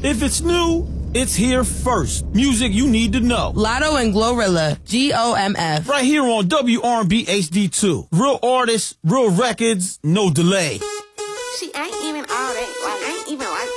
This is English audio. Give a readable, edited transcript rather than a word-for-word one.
If it's new, it's here first. Music you need to know. Lotto and Glorilla, GOMF. Right here on WRB HD2. Real artists, real records, no delay. She ain't even all that. Like, ain't even like